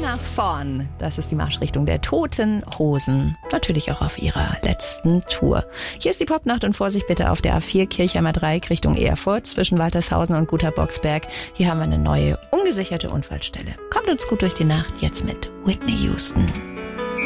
nach vorn. Das ist die Marschrichtung der Toten Hosen. Natürlich auch auf ihrer letzten Tour. Hier ist die Popnacht und Vorsicht bitte auf der A4 Kirchheimer Dreieck Richtung Erfurt zwischen Waltershausen und Guter Boxberg. Hier haben wir eine neue, ungesicherte Unfallstelle. Kommt uns gut durch die Nacht, jetzt mit Whitney Houston.